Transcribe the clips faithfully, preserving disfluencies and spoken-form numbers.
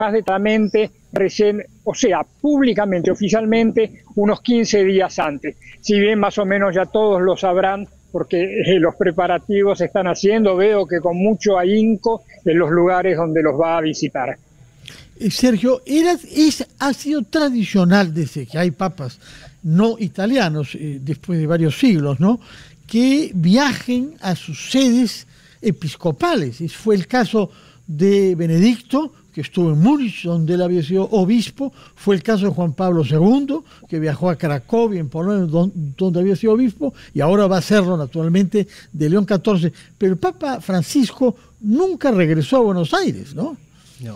detalladamente recién, o sea, públicamente, oficialmente, unos quince días antes. Si bien más o menos ya todos lo sabrán, porque eh, los preparativos se están haciendo, veo que con mucho ahínco en los lugares donde los va a visitar. Sergio, era, es, ha sido tradicional desde que hay papas no italianos, eh, después de varios siglos, ¿no?, que viajen a sus sedes episcopales. Ese fue el caso de Benedicto, que estuvo en Múnich, donde él había sido obispo. Fue el caso de Juan Pablo segundo, que viajó a Cracovia, en Polonia, donde había sido obispo, y ahora va a serlo, naturalmente, de León catorce. Pero el Papa Francisco nunca regresó a Buenos Aires, ¿no? No.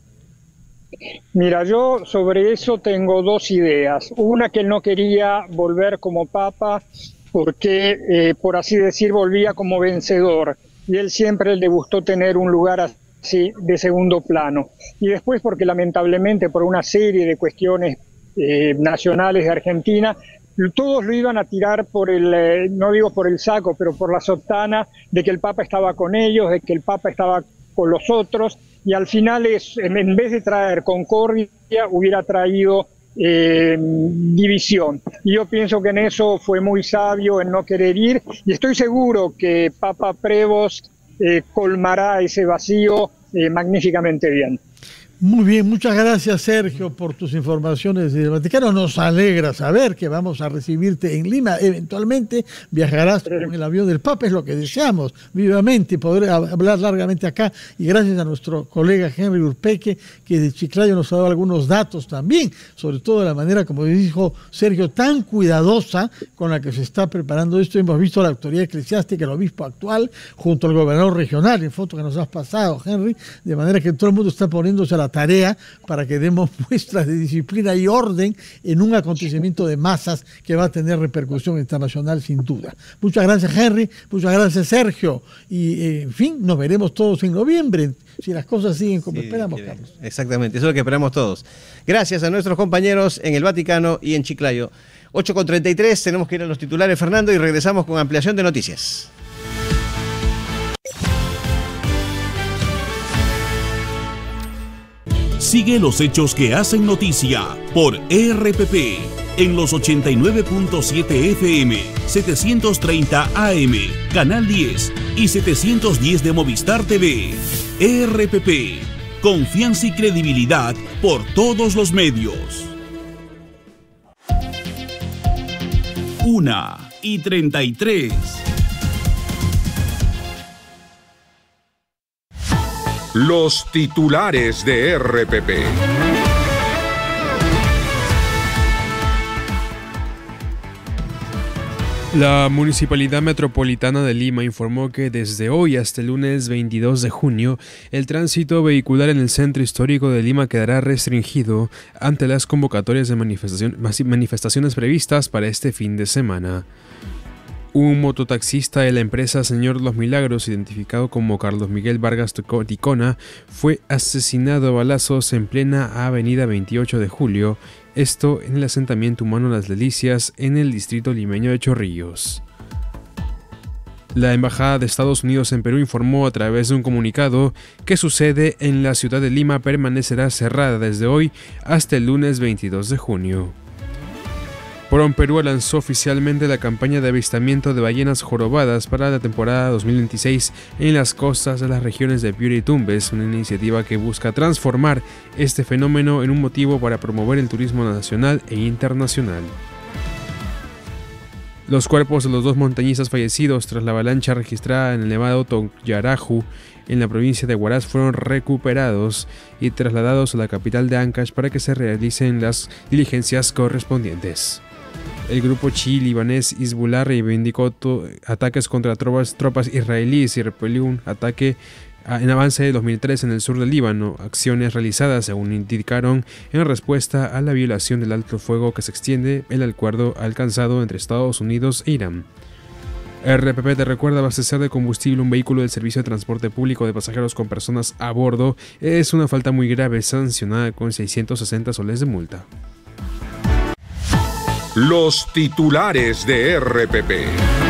Mira, yo sobre eso tengo dos ideas. Una, que él no quería volver como papa porque, eh, por así decir, volvía como vencedor. Y él siempre le gustó tener un lugar así de segundo plano. Y después porque lamentablemente por una serie de cuestiones eh, nacionales de Argentina, todos lo iban a tirar por el, eh, no digo por el saco, pero por la sotana de que el Papa estaba con ellos, de que el Papa estaba con los otros, y al final es, en vez de traer concordia, hubiera traído eh, división. Y yo pienso que en eso fue muy sabio, en no querer ir, y estoy seguro que Papa Prevost eh, colmará ese vacío eh, magníficamente bien. Muy bien, muchas gracias, Sergio, por tus informaciones del Vaticano. Nos alegra saber que vamos a recibirte en Lima. Eventualmente viajarás con el avión del Papa, es lo que deseamos vivamente, poder hablar largamente acá. Y gracias a nuestro colega Henry Urpeque, que de Chiclayo nos ha dado algunos datos también, sobre todo de la manera, como dijo Sergio, tan cuidadosa con la que se está preparando esto. Hemos visto a la autoridad eclesiástica, el obispo actual, junto al gobernador regional, en foto que nos has pasado, Henry, de manera que todo el mundo está poniéndose a la tarea para que demos muestras de disciplina y orden en un acontecimiento de masas que va a tener repercusión internacional sin duda. Muchas gracias, Henry, muchas gracias, Sergio, y eh, en fin, nos veremos todos en noviembre, si las cosas siguen como sí, esperamos, que, Carlos. Exactamente, eso es lo que esperamos todos. Gracias a nuestros compañeros en el Vaticano y en Chiclayo. ocho con treinta y tres, tenemos que ir a los titulares, Fernando, y regresamos con ampliación de noticias. Sigue los hechos que hacen noticia por E R P P en los ochenta y nueve punto siete F M, setecientos treinta A M, Canal diez y setecientos diez de Movistar T V. E R P P, confianza y credibilidad por todos los medios. Una y treinta y tres. Los titulares de R P P. La Municipalidad Metropolitana de Lima informó que desde hoy hasta el lunes veintidós de junio, el tránsito vehicular en el centro histórico de Lima quedará restringido ante las convocatorias de manifestación, manifestaciones previstas para este fin de semana. Un mototaxista de la empresa Señor Los Milagros, identificado como Carlos Miguel Vargas Ticona, fue asesinado a balazos en plena avenida veintiocho de julio, esto en el asentamiento humano Las Delicias, en el distrito limeño de Chorrillos. La Embajada de Estados Unidos en Perú informó a través de un comunicado que su sede en la ciudad de Lima permanecerá cerrada desde hoy hasta el lunes veintidós de junio. PROMPERÚ lanzó oficialmente la campaña de avistamiento de ballenas jorobadas para la temporada dos mil veintiséis en las costas de las regiones de Piura y Tumbes, una iniciativa que busca transformar este fenómeno en un motivo para promover el turismo nacional e internacional. Los cuerpos de los dos montañistas fallecidos tras la avalancha registrada en el Nevado Toyaraju, en la provincia de Huaraz, fueron recuperados y trasladados a la capital de Ancash para que se realicen las diligencias correspondientes. El grupo chií libanés Hezbollah reivindicó ataques contra tropas, tropas israelíes y repelió un ataque en avance de dos mil tres en el sur del Líbano, acciones realizadas, según indicaron, en respuesta a la violación del alto fuego que se extiende el acuerdo alcanzado entre Estados Unidos e Irán. R P P te recuerda: abastecer de combustible un vehículo del servicio de transporte público de pasajeros con personas a bordo es una falta muy grave, sancionada con seiscientos sesenta soles de multa. Los titulares de R P P.